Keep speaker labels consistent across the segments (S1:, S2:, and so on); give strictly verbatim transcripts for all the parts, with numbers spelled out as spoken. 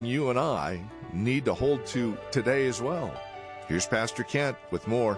S1: you and I need to hold to today as well. Here's Pastor Kent with more.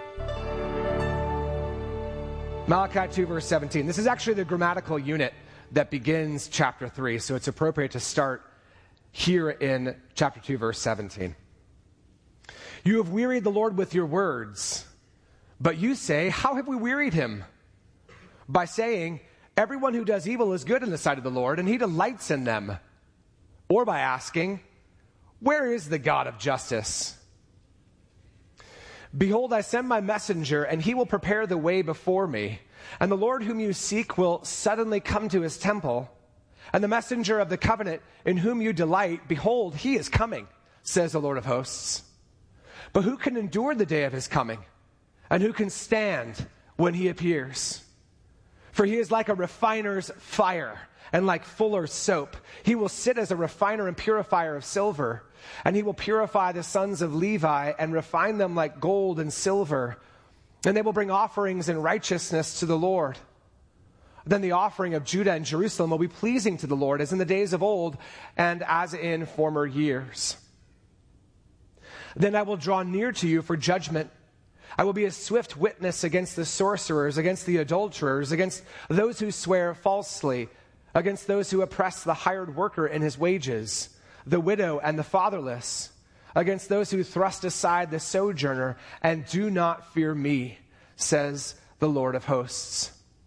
S2: Malachi two, verse seventeen. This is actually the grammatical unit that begins chapter three, so it's appropriate to start here in chapter two, verse seventeen. You have wearied the Lord with your words, but you say, how have we wearied him? By saying, everyone who does evil is good in the sight of the Lord, and he delights in them. Or by asking, where is the God of justice? Behold, I send my messenger, and he will prepare the way before me. And the Lord whom you seek will suddenly come to his temple. And the messenger of the covenant in whom you delight, behold, he is coming, says the Lord of hosts. But who can endure the day of his coming? And who can stand when he appears? For he is like a refiner's fire, and like fuller's soap. He will sit as a refiner and purifier of silver, and he will purify the sons of Levi and refine them like gold and silver. And they will bring offerings in righteousness to the Lord. Then the offering of Judah and Jerusalem will be pleasing to the Lord, as in the days of old and as in former years. Then I will draw near to you for judgment. I will be a swift witness against the sorcerers, against the adulterers, against those who swear falsely, against those who oppress the hired worker in his wages, the widow and the fatherless, against those who thrust aside the sojourner and do not fear me, says the Lord of hosts.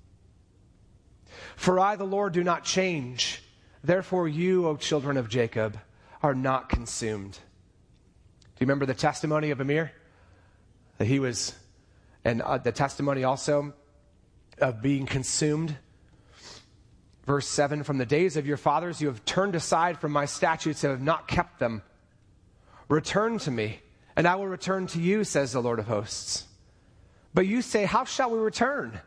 S2: For I, the Lord, do not change. Therefore you, O children of Jacob, are not consumed. Do you remember the testimony of Amir? That he was, and uh, the testimony also of being consumed. Verse seven, from the days of your fathers you have turned aside from my statutes and have not kept them. Return to me, and I will return to you, says the Lord of hosts. But you say, how shall we return?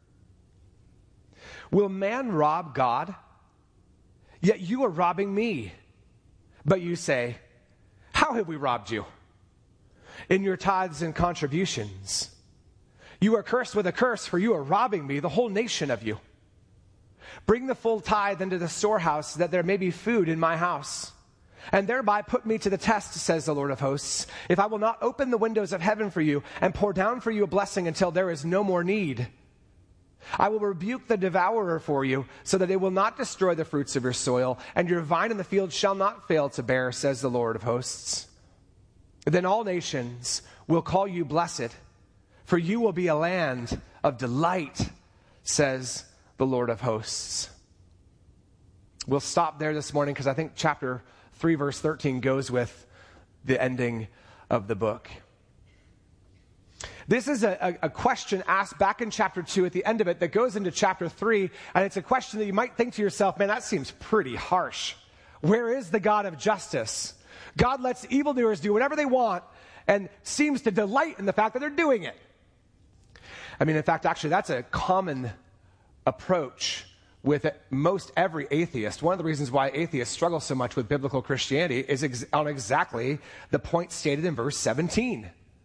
S2: Will man rob God? Yet you are robbing me. But you say, how have we robbed you? In your tithes and contributions. You are cursed with a curse, for you are robbing me, the whole nation of you. Bring the full tithe into the storehouse, that there may be food in my house. And thereby put me to the test, says the Lord of hosts, if I will not open the windows of heaven for you and pour down for you a blessing until there is no more need. I will rebuke the devourer for you, so that it will not destroy the fruits of your soil, and your vine in the field shall not fail to bear, says the Lord of hosts. Then all nations will call you blessed, for you will be a land of delight, says the Lord of hosts. We'll stop there this morning because I think chapter three, verse thirteen goes with the ending of the book. This is a, a, a question asked back in chapter two at the end of it that goes into chapter three, and it's a question that you might think to yourself, man, that seems pretty harsh. Where is the God of justice? God lets evildoers do whatever they want and seems to delight in the fact that they're doing it. I mean, in fact, actually, that's a common approach with most every atheist. One of the reasons why atheists struggle so much with biblical Christianity is ex- on exactly the point stated in verse seventeen.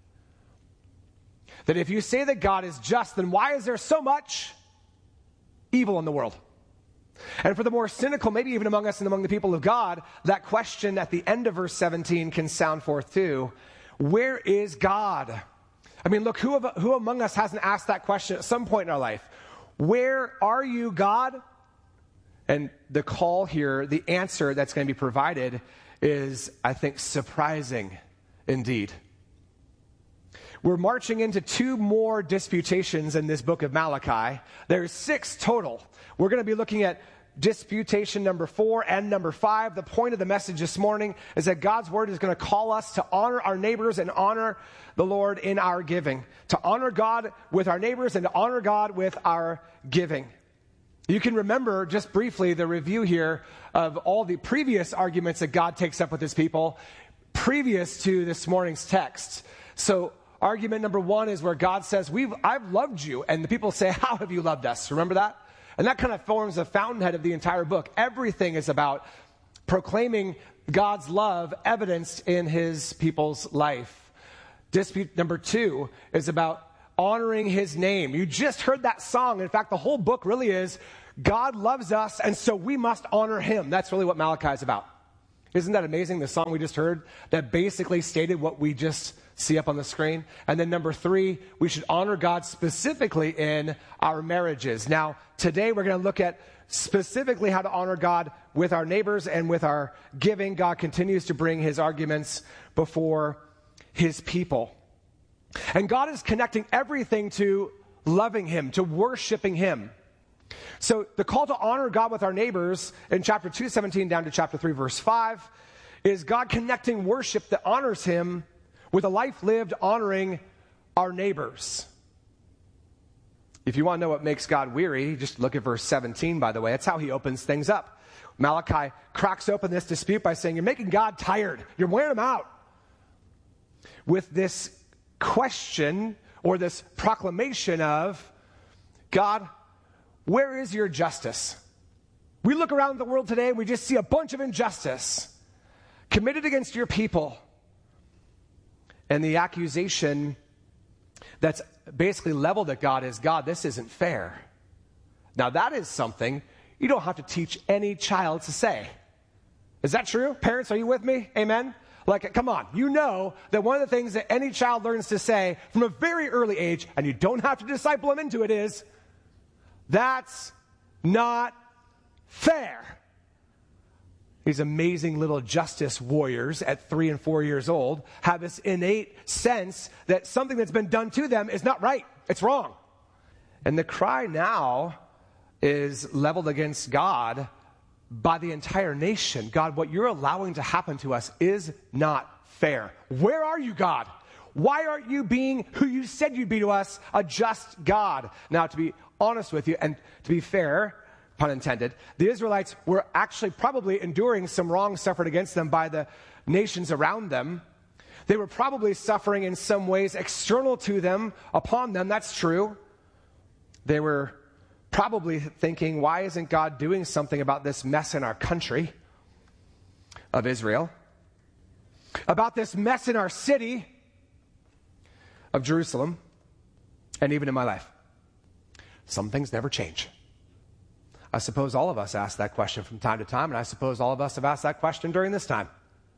S2: That if you say that God is just, then why is there so much evil in the world? And for the more cynical, maybe even among us and among the people of God, that question at the end of verse seventeen can sound forth too. Where is God? I mean, look, who, of, who among us hasn't asked that question at some point in our life? Where are you, God? And the call here, the answer that's going to be provided is, I think, surprising indeed. We're marching into two more disputations in this book of Malachi. There's six total. We're going to be looking at disputation number four and number five. The point of the message this morning is that God's word is going to call us to honor our neighbors and honor the Lord in our giving. To honor God with our neighbors and to honor God with our giving. You can remember just briefly the review here of all the previous arguments that God takes up with his people previous to this morning's text. So argument number one is where God says, We've, I've loved you. And the people say, how have you loved us? Remember that? And that kind of forms the fountainhead of the entire book. Everything is about proclaiming God's love evidenced in his people's life. Dispute number two is about honoring his name. You just heard that song. In fact, the whole book really is God loves us, and so we must honor him. That's really what Malachi is about. Isn't that amazing, the song we just heard that basically stated what we just see up on the screen? And then number three, we should honor God specifically in our marriages. Now, today we're going to look at specifically how to honor God with our neighbors and with our giving. God continues to bring his arguments before his people. And God is connecting everything to loving him, to worshiping him. So the call to honor God with our neighbors in chapter two, seventeen down to chapter three, verse five, is God connecting worship that honors him with a life lived honoring our neighbors. If you want to know what makes God weary, just look at verse seventeen, by the way. That's how he opens things up. Malachi cracks open this dispute by saying, you're making God tired. You're wearing him out. With this question or this proclamation of, God, where is your justice? We look around the world today and we just see a bunch of injustice committed against your people. And the accusation that's basically leveled at God is, God, this isn't fair. Now that is something you don't have to teach any child to say. Is that true? Parents, are you with me? Amen? Like, come on. You know that one of the things that any child learns to say from a very early age, and you don't have to disciple them into it, is, that's not fair. These amazing little justice warriors at three and four years old have this innate sense that something that's been done to them is not right. It's wrong. And the cry now is leveled against God by the entire nation. God, what you're allowing to happen to us is not fair. Where are you, God? Why aren't you being who you said you'd be to us, a just God? Now, to be honest with you, and to be fair, pun intended, the Israelites were actually probably enduring some wrong suffered against them by the nations around them. They were probably suffering in some ways external to them, upon them. That's true. They were probably thinking, why isn't God doing something about this mess in our country of Israel? About this mess in our city of Jerusalem, and even in my life. Some things never change. I suppose all of us ask that question from time to time, and I suppose all of us have asked that question during this time.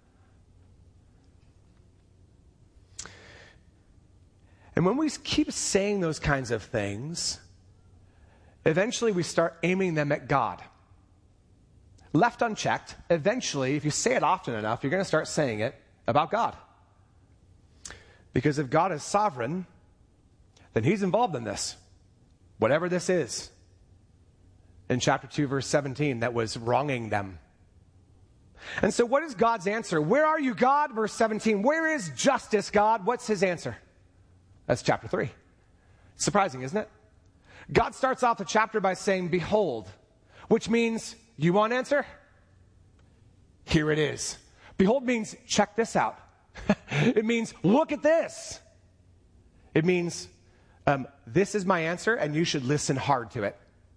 S2: And when we keep saying those kinds of things, eventually we start aiming them at God. Left unchecked, eventually, if you say it often enough, you're going to start saying it about God. Because if God is sovereign, then he's involved in this. Whatever this is. In chapter two, verse seventeen, that was wronging them. And so what is God's answer? Where are you, God? Verse seventeen. Where is justice, God? What's his answer? That's chapter three. Surprising, isn't it? God starts off the chapter by saying, behold, which means, you want an answer? Here it is. Behold means, check this out. It means, look at this. It means, um, this is my answer, and you should listen hard to it.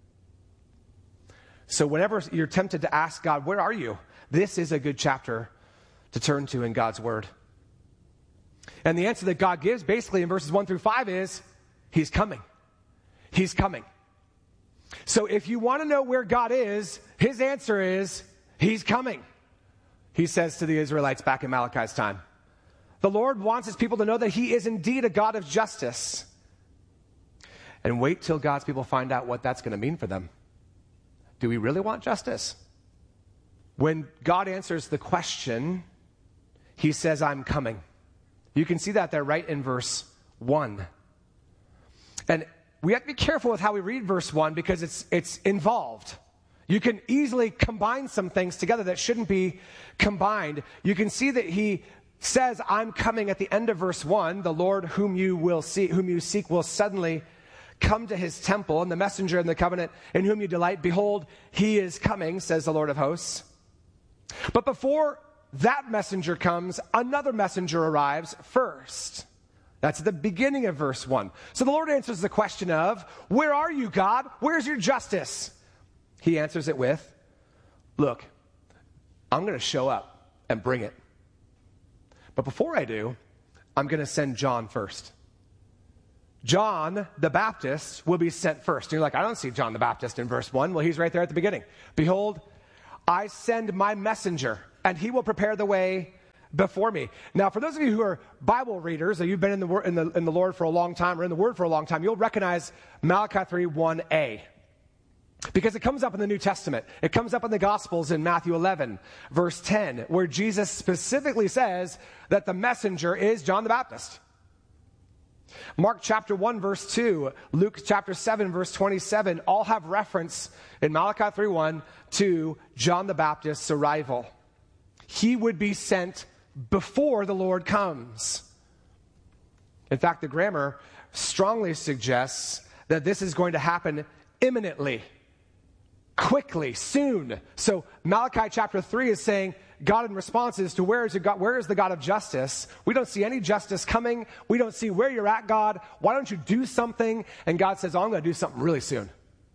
S2: So whenever you're tempted to ask God, where are you? This is a good chapter to turn to in God's word. And the answer that God gives basically in verses one through five is, he's coming. He's coming. So if you want to know where God is, his answer is, he's coming. He says to the Israelites back in Malachi's time. The Lord wants his people to know that he is indeed a God of justice. And wait till God's people find out what that's going to mean for them. Do we really want justice? When God answers the question, he says, I'm coming. You can see that there right in verse one. And we have to be careful with how we read verse one because it's it's involved. You can easily combine some things together that shouldn't be combined. You can see that he says, I'm coming at the end of verse one. The Lord whom you will see, whom you seek will suddenly come to his temple, and the messenger in the covenant in whom you delight, behold, he is coming, says the Lord of hosts. But before that messenger comes, another messenger arrives first. That's at the beginning of verse one. So the Lord answers the question of, where are you, God? Where's your justice? He answers it with, look, I'm going to show up and bring it. But before I do, I'm going to send John first. John the Baptist will be sent first. And you're like, I don't see John the Baptist in verse one. Well, he's right there at the beginning. Behold, I send my messenger and he will prepare the way before me. Now, for those of you who are Bible readers, or you've been in the, in the, in the Lord for a long time, or in the Word for a long time, you'll recognize Malachi three one a. Because it comes up in the New Testament. It comes up in the Gospels in Matthew eleven, verse ten, where Jesus specifically says that the messenger is John the Baptist. Mark chapter one, verse two, Luke chapter seven, verse twenty-seven, all have reference in Malachi three one to John the Baptist's arrival. He would be sent before the Lord comes. In fact, the grammar strongly suggests that this is going to happen imminently. Quickly, soon. So Malachi chapter three is saying, God in response is to where is, God, where is the God of justice? We don't see any justice coming. We don't see where you're at, God. Why don't you do something? And God says, oh, I'm going to do something really soon.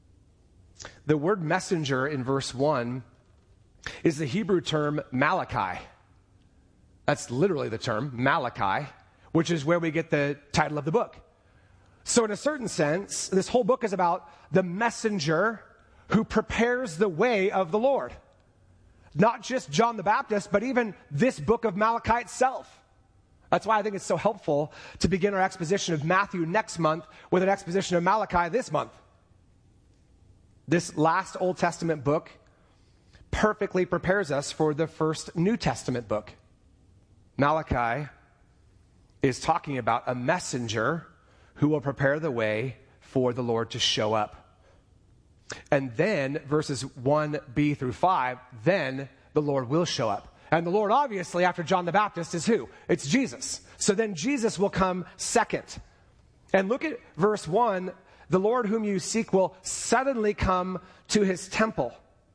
S2: The word messenger in verse one is the Hebrew term Malachi. That's literally the term, Malachi, which is where we get the title of the book. So in a certain sense, this whole book is about the messenger who prepares the way of the Lord. Not just John the Baptist, but even this book of Malachi itself. That's why I think it's so helpful to begin our exposition of Matthew next month with an exposition of Malachi this month. This last Old Testament book perfectly prepares us for the first New Testament book. Malachi is talking about a messenger who will prepare the way for the Lord to show up. And then, verses one b through five, then the Lord will show up. And the Lord, obviously, after John the Baptist, is who? It's Jesus. So then Jesus will come second. And look at verse one. The Lord whom you seek will suddenly come to his temple.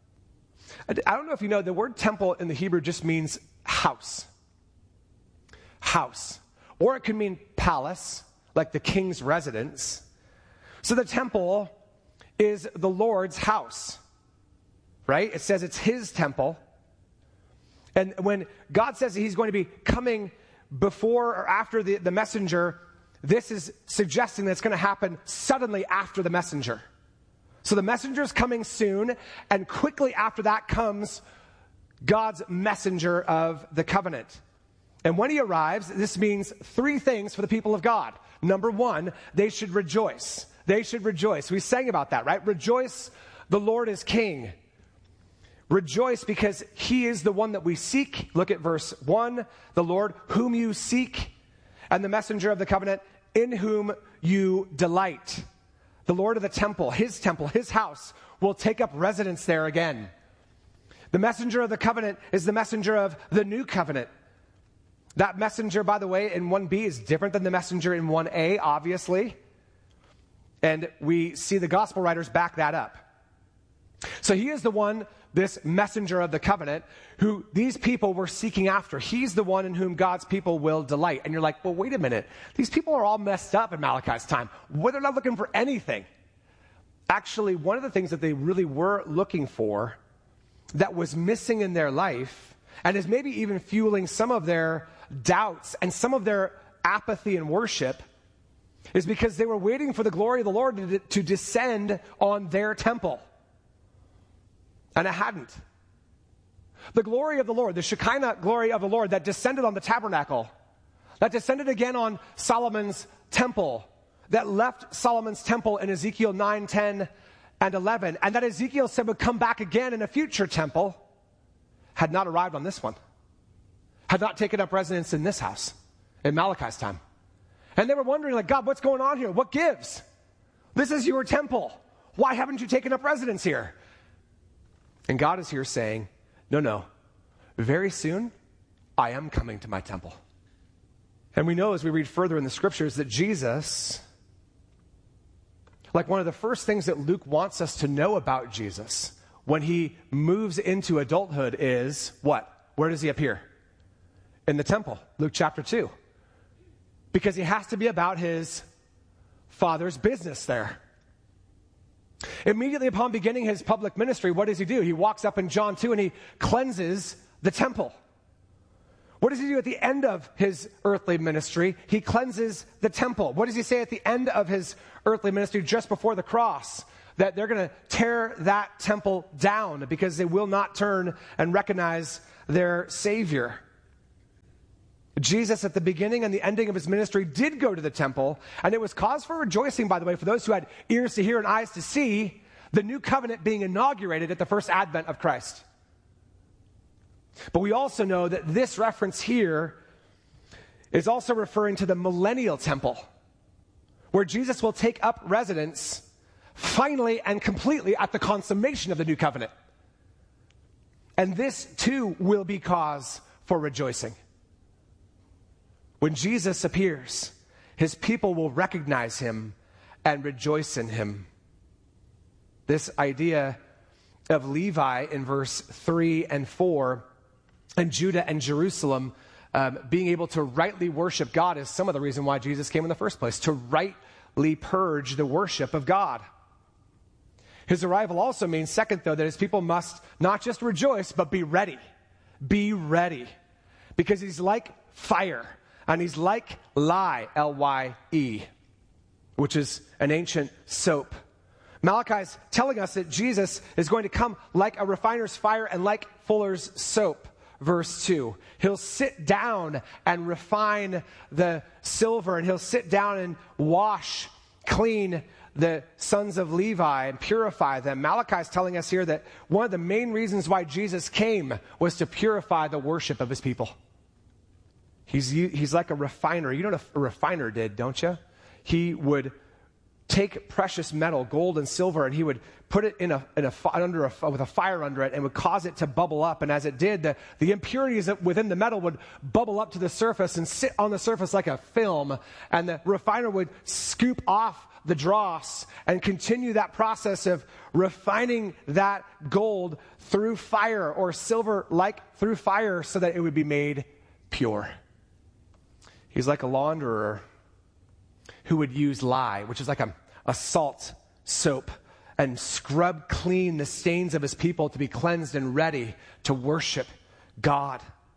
S2: I don't know if you know, the word temple in the Hebrew just means house. House. Or it could mean palace, like the king's residence. So the temple is the Lord's house, right? It says it's his temple. And when God says that he's going to be coming before or after the, the messenger, this is suggesting that it's going to happen suddenly after the messenger. So the messenger is coming soon, and quickly after that comes God's messenger of the covenant. And when he arrives, this means three things for the people of God. Number one, they should rejoice. They should rejoice. We sang about that, right? Rejoice, the Lord is king. Rejoice because he is the one that we seek. Look at verse one. The Lord whom you seek, and the messenger of the covenant in whom you delight. The Lord of the temple, his temple, his house, will take up residence there again. The messenger of the covenant is the messenger of the new covenant. That messenger, by the way, in one b is different than the messenger in one a, obviously. And we see the gospel writers back that up. So he is the one, this messenger of the covenant, who these people were seeking after. He's the one in whom God's people will delight. And you're like, well, wait a minute. These people are all messed up in Malachi's time. Well, they're not looking for anything. Actually, one of the things that they really were looking for that was missing in their life, and is maybe even fueling some of their doubts and some of their apathy in worship, is because they were waiting for the glory of the Lord to, to descend on their temple. And it hadn't. The glory of the Lord, the Shekinah glory of the Lord that descended on the tabernacle, that descended again on Solomon's temple, that left Solomon's temple in Ezekiel nine, ten, and eleven, and that Ezekiel said would come back again in a future temple, had not arrived on this one. Had not taken up residence in this house in Malachi's time. And they were wondering, like, God, what's going on here? What gives? This is your temple. Why haven't you taken up residence here? And God is here saying, no, no, very soon I am coming to my temple. And we know as we read further in the scriptures that Jesus, like one of the first things that Luke wants us to know about Jesus when he moves into adulthood is what? Where does he appear? In the temple, Luke chapter two. Because he has to be about his Father's business there. Immediately upon beginning his public ministry, what does he do? He walks up in John two and he cleanses the temple. What does he do at the end of his earthly ministry? He cleanses the temple. What does he say at the end of his earthly ministry just before the cross? That they're going to tear that temple down because they will not turn and recognize their Savior. Jesus, at the beginning and the ending of his ministry, did go to the temple, and it was cause for rejoicing, by the way, for those who had ears to hear and eyes to see the new covenant being inaugurated at the first advent of Christ. But we also know that this reference here is also referring to the millennial temple, where Jesus will take up residence finally and completely at the consummation of the new covenant. And this too will be cause for rejoicing. When Jesus appears, his people will recognize him and rejoice in him. This idea of Levi in verse three and four, and Judah and Jerusalem um, being able to rightly worship God is some of the reason why Jesus came in the first place, to rightly purge the worship of God. His arrival also means, second, though, that his people must not just rejoice, but be ready. Be ready. Because he's like fire. And he's like lye, L Y E, which is an ancient soap. Malachi's telling us that Jesus is going to come like a refiner's fire and like fuller's soap. Verse two. He'll sit down and refine the silver, and he'll sit down and wash, clean the sons of Levi and purify them. Malachi's telling us here that one of the main reasons why Jesus came was to purify the worship of his people. He's, he's like a refiner. You know what a refiner did, don't you? He would take precious metal, gold and silver, and he would put it in a, in a under a, with a fire under it, and would cause it to bubble up. And as it did, the, the impurities within the metal would bubble up to the surface and sit on the surface like a film. And the refiner would scoop off the dross and continue that process of refining that gold through fire, or silver like through fire, so that it would be made pure. He's like a launderer who would use lye, which is like a, a salt soap, and scrub clean the stains of his people to be cleansed and ready to worship God.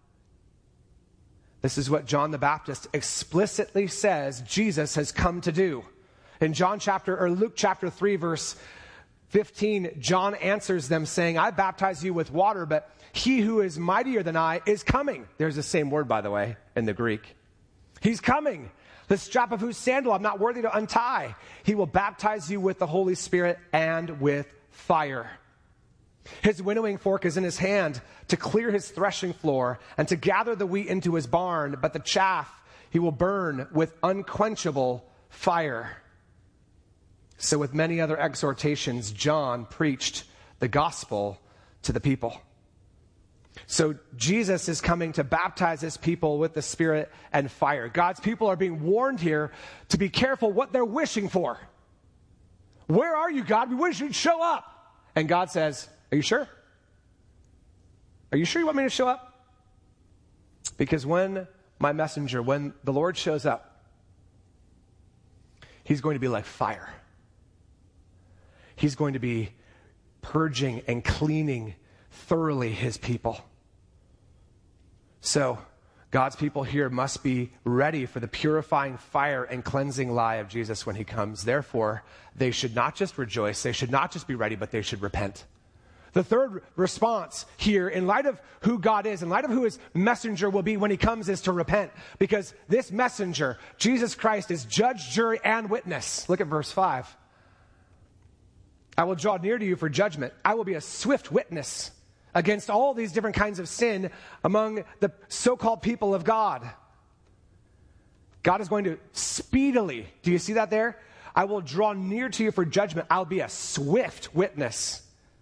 S2: This is what John the Baptist explicitly says Jesus has come to do. In John chapter, or Luke chapter three, verse fifteen, John answers them saying, I baptize you with water, but he who is mightier than I is coming. There's the same word, by the way, in the Greek. He's coming, the strap of whose sandal I'm not worthy to untie. He will baptize you with the Holy Spirit and with fire. His winnowing fork is in his hand to clear his threshing floor and to gather the wheat into his barn, but the chaff he will burn with unquenchable fire. So with many other exhortations, John preached the gospel to the people. So Jesus is coming to baptize his people with the Spirit and fire. God's people are being warned here to be careful what they're wishing for. Where are you, God? We wish you'd show up. And God says, are you sure? Are you sure you want me to show up? Because when my messenger, when the Lord shows up, he's going to be like fire. He's going to be purging and cleaning thoroughly his people. So, God's people here must be ready for the purifying fire and cleansing lye of Jesus when he comes. Therefore, they should not just rejoice, they should not just be ready, but they should repent. The third response here, in light of who God is, in light of who his messenger will be when he comes, is to repent. Because this messenger, Jesus Christ, is judge, jury, and witness. Look at verse five. I will draw near to you for judgment. I will be a swift witness against all these different kinds of sin among the so-called people of God. God is going to speedily, do you see that there? I will draw near to you for judgment. I'll be a swift witness.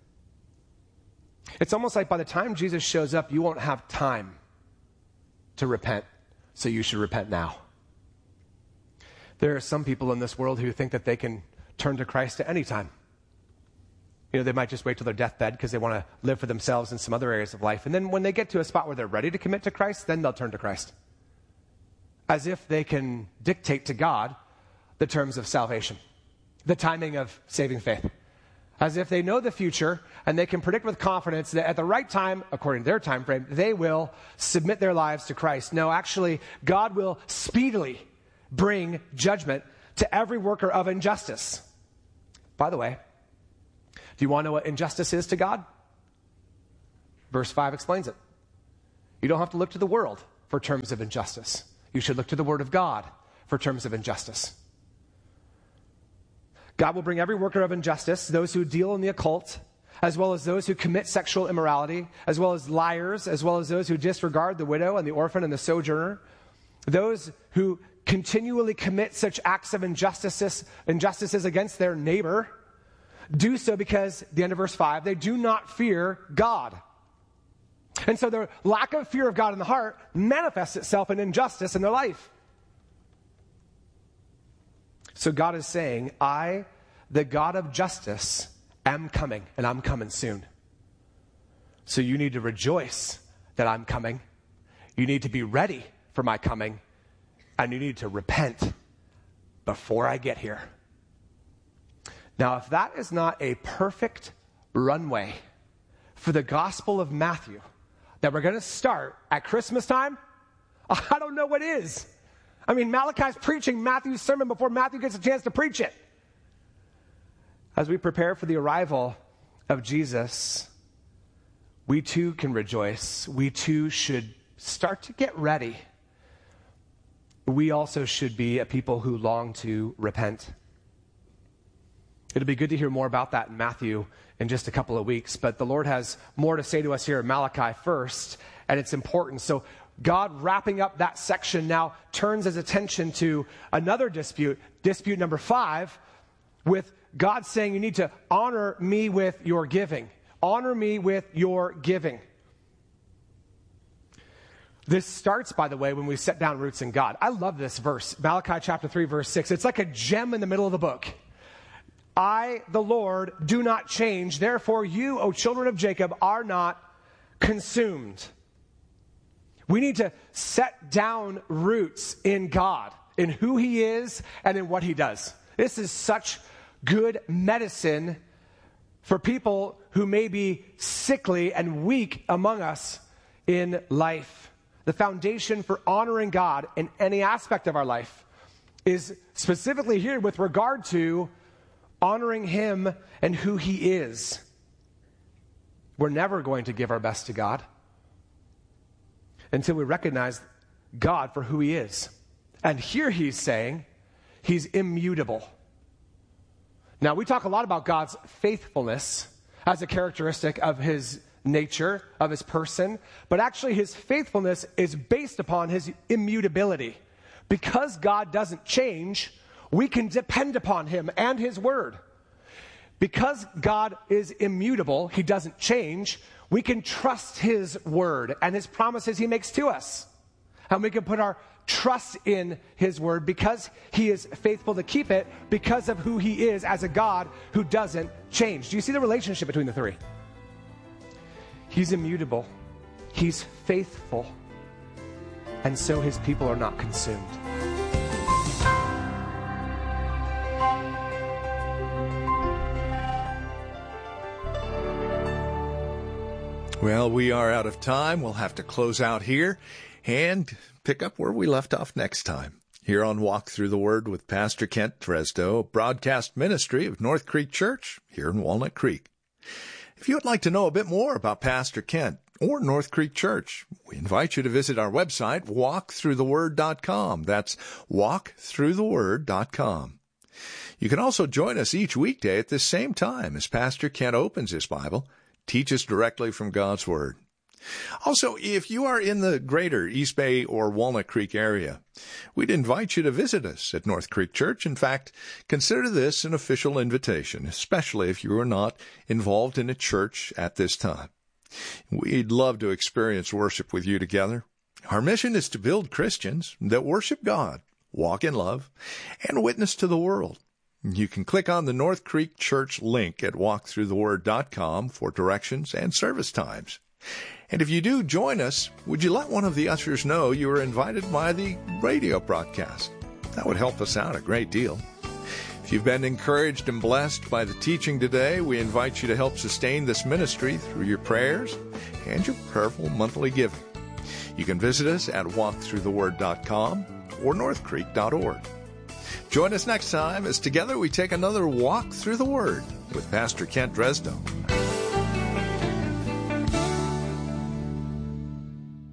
S2: It's almost like by the time Jesus shows up, you won't have time to repent, so you should repent now. There are some people in this world who think that they can turn to Christ at any time. You know, they might just wait till their deathbed because they want to live for themselves in some other areas of life. And then when they get to a spot where they're ready to commit to Christ, then they'll turn to Christ. As if they can dictate to God the terms of salvation, the timing of saving faith. As if they know the future and they can predict with confidence that at the right time, according to their time frame, they will submit their lives to Christ. No, actually, God will speedily bring judgment to every worker of injustice. By the way, do you want to know what injustice is to God? Verse five explains it. You don't have to look to the world for terms of injustice. You should look to the Word of God for terms of injustice. God will bring every worker of injustice, those who deal in the occult, as well as those who commit sexual immorality, as well as liars, as well as those who disregard the widow and the orphan and the sojourner, those who continually commit such acts of injustices, injustices against their neighbor, do so because, the end of verse five, they do not fear God. And so their lack of fear of God in the heart manifests itself in injustice in their life. So God is saying, I, the God of justice, am coming, and I'm coming soon. So you need to rejoice that I'm coming. You need to be ready for my coming, and you need to repent before I get here. Now, if that is not a perfect runway for the Gospel of Matthew that we're going to start at Christmas time, I don't know what is. I mean, Malachi's preaching Matthew's sermon before Matthew gets a chance to preach it. As we prepare for the arrival of Jesus, we too can rejoice. We too should start to get ready. We also should be a people who long to repent. It'll be good to hear more about that in Matthew in just a couple of weeks, but the Lord has more to say to us here in Malachi first, and it's important. So God, wrapping up that section, now turns his attention to another dispute, dispute number five, with God saying you need to honor me with your giving. Honor me with your giving. This starts, by the way, when we set down roots in God. I love this verse, Malachi chapter three, verse six. It's like a gem in the middle of the book. I, the Lord, do not change. Therefore, you, O children of Jacob, are not consumed. We need to set down roots in God, in who he is and in what he does. This is such good medicine for people who may be sickly and weak among us in life. The foundation for honoring God in any aspect of our life is specifically here with regard to honoring him and who he is. We're never going to give our best to God until we recognize God for who he is. And here he's saying he's immutable. Now, we talk a lot about God's faithfulness as a characteristic of his nature, of his person, but actually his faithfulness is based upon his immutability. Because God doesn't change, we can depend upon him and his word. Because God is immutable, he doesn't change, we can trust his word and his promises he makes to us. And we can put our trust in his word because he is faithful to keep it, because of who he is as a God who doesn't change. Do you see the relationship between the three? He's immutable. He's faithful. And so his people are not consumed.
S1: Well, we are out of time. We'll have to close out here and pick up where we left off next time. Here on Walk Through the Word with Pastor Kent Drezdo, broadcast ministry of North Creek Church here in Walnut Creek. If you would like to know a bit more about Pastor Kent or North Creek Church, we invite you to visit our website, walk through the word dot com. That's walk through the word dot com. You can also join us each weekday at this same time as Pastor Kent opens his Bible, teaches directly from God's Word. Also, if you are in the greater East Bay or Walnut Creek area, we'd invite you to visit us at North Creek Church. In fact, consider this an official invitation, especially if you are not involved in a church at this time. We'd love to experience worship with you together. Our mission is to build Christians that worship God, walk in love, and witness to the world. You can click on the North Creek Church link at walk through the word dot com for directions and service times. And if you do join us, would you let one of the ushers know you are invited by the radio broadcast? That would help us out a great deal. If you've been encouraged and blessed by the teaching today, we invite you to help sustain this ministry through your prayers and your prayerful monthly giving. You can visit us at walk through the word dot com or north creek dot org. Join us next time as together we take another walk through the Word with Pastor Kent Drezdo.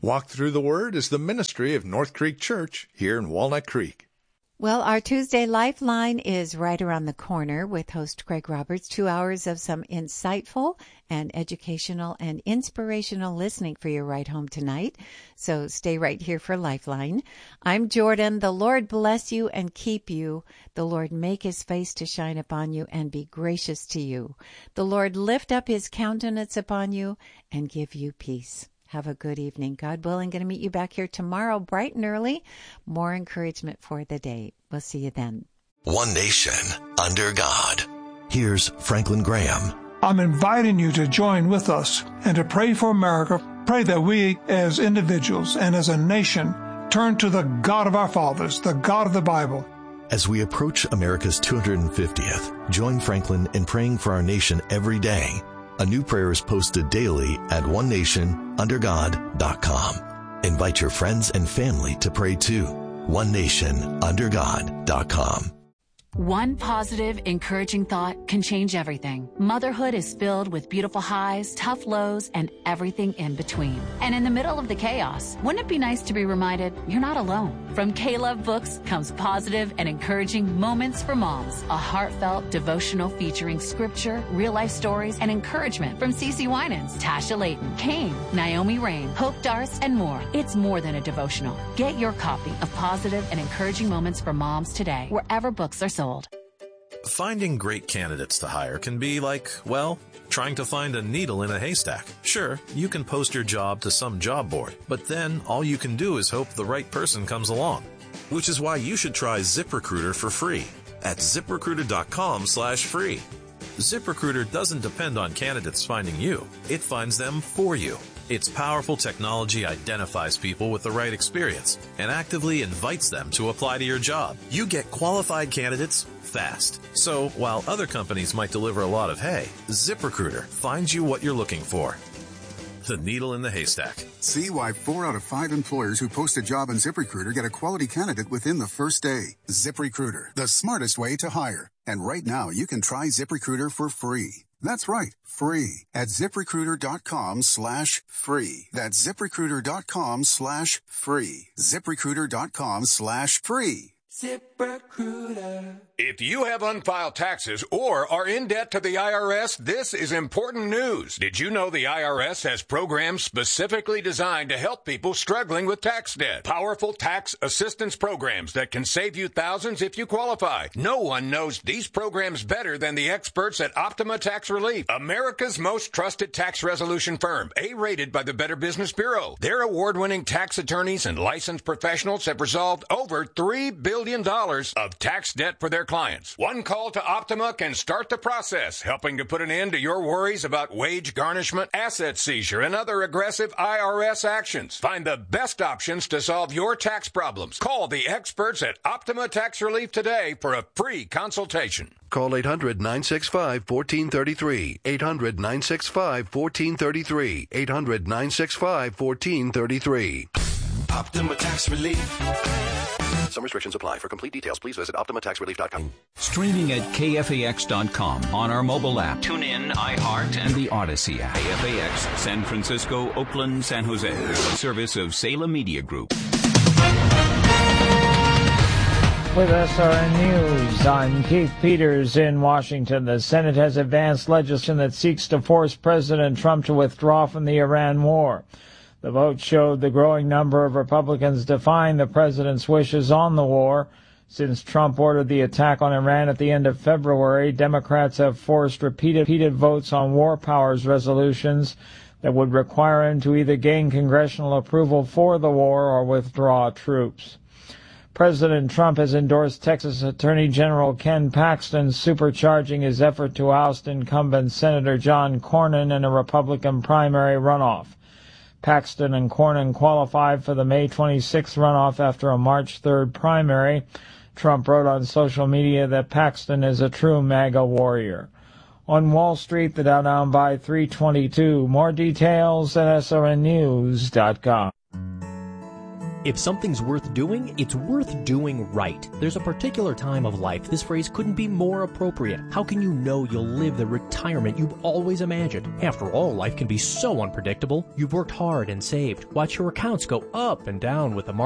S1: Walk Through the Word is the ministry of North Creek Church here in Walnut Creek.
S3: Well, our Tuesday Lifeline is right around the corner with host Craig Roberts. Two hours of some insightful and educational and inspirational listening for your ride home tonight. So stay right here for Lifeline. I'm Jordan. The Lord bless you and keep you. The Lord make his face to shine upon you and be gracious to you. The Lord lift up his countenance upon you and give you peace. Have a good evening. God willing, going to meet you back here tomorrow bright and early. More encouragement for the day. We'll see you then.
S4: One nation under God. Here's Franklin Graham.
S5: I'm inviting you to join with us and to pray for America. Pray that we as individuals and as a nation turn to the God of our fathers, the God of the Bible.
S4: As we approach America's two hundred fiftieth, join Franklin in praying for our nation every day. A new prayer is posted daily at one nation under god dot com. Invite your friends and family to pray too. one nation under god dot com.
S6: One positive, encouraging thought can change everything. Motherhood is filled with beautiful highs, tough lows, and everything in between. And in the middle of the chaos, wouldn't it be nice to be reminded you're not alone? From K-Love Books comes positive and encouraging Moments for Moms, a heartfelt devotional featuring scripture, real-life stories, and encouragement from Cece Winans, Tasha Layton, Kane, Naomi Rain, Hope Darst, and more. It's more than a devotional. Get your copy of Positive and Encouraging Moments for Moms today, wherever books are sold.
S7: Finding great candidates to hire can be like, well, trying to find a needle in a haystack. Sure, you can post your job to some job board, but then all you can do is hope the right person comes along. Which is why you should try ZipRecruiter for free at ZipRecruiter.com slash free. ZipRecruiter doesn't depend on candidates finding you. It finds them for you. Its powerful technology identifies people with the right experience and actively invites them to apply to your job. You get qualified candidates fast. So while other companies might deliver a lot of hay, ZipRecruiter finds you what you're looking for. The needle in the haystack.
S8: See why four out of five employers who post a job on ZipRecruiter get a quality candidate within the first day. ZipRecruiter, the smartest way to hire. And right now, you can try ZipRecruiter for free. That's right, free at ZipRecruiter.com slash free. That's ZipRecruiter.com slash free. ZipRecruiter.com slash free.
S9: ZipRecruiter. If you have unfiled taxes or are in debt to the I R S, this is important news. Did you know the I R S has programs specifically designed to help people struggling with tax debt? Powerful tax assistance programs that can save you thousands if you qualify. No one knows these programs better than the experts at Optima Tax Relief, America's most trusted tax resolution firm, A-rated by the Better Business Bureau. Their award-winning tax attorneys and licensed professionals have resolved over three billion dollars of tax debt for their clients. One call to Optima can start the process, helping to put an end to your worries about wage garnishment, asset seizure, and other aggressive I R S actions. Find the best options to solve your tax problems. Call the experts at Optima Tax Relief today for a free consultation.
S10: Call eight hundred, nine six five, one four three three. eight hundred, nine six five, one four three three. eight hundred, nine six five, one four three three.
S4: Optima Tax Relief. Some restrictions apply. For complete details, please visit Optima Tax Relief dot com.
S11: Streaming at K F A X dot com on our mobile app. Tune in, iHeart, and the Odyssey app. K F A X, San Francisco, Oakland, San Jose. A service of Salem Media Group.
S12: With S R N News, I'm Keith Peters in Washington. The Senate has advanced legislation that seeks to force President Trump to withdraw from the Iran war. The vote showed the growing number of Republicans defying the president's wishes on the war. Since Trump ordered the attack on Iran at the end of February, Democrats have forced repeated, repeated votes on war powers resolutions that would require him to either gain congressional approval for the war or withdraw troops. President Trump has endorsed Texas Attorney General Ken Paxton, supercharging his effort to oust incumbent Senator John Cornyn in a Republican primary runoff. Paxton and Cornyn qualified for the May twenty-sixth runoff after a March third primary. Trump wrote on social media that Paxton is a true MAGA warrior. On Wall Street, the Dow down by three twenty-two. More details at S R N news dot com.
S13: If something's worth doing, it's worth doing right. There's a particular time of life this phrase couldn't be more appropriate. How can you know you'll live the retirement you've always imagined? After all, life can be so unpredictable. You've worked hard and saved. Watch your accounts go up and down with the market.